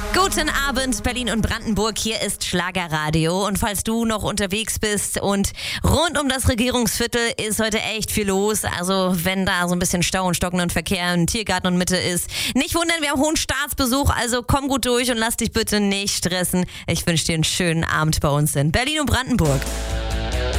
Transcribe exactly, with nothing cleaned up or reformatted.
Guten Abend, Berlin und Brandenburg. Hier ist Schlagerradio. Und falls du noch unterwegs bist und rund um das Regierungsviertel ist heute echt viel los. Also wenn da so ein bisschen Stau und stockenden Verkehr in Tiergarten und Mitte ist, nicht wundern, wir haben hohen Staatsbesuch. Also komm gut durch und lass dich bitte nicht stressen. Ich wünsche dir einen schönen Abend bei uns in Berlin und Brandenburg.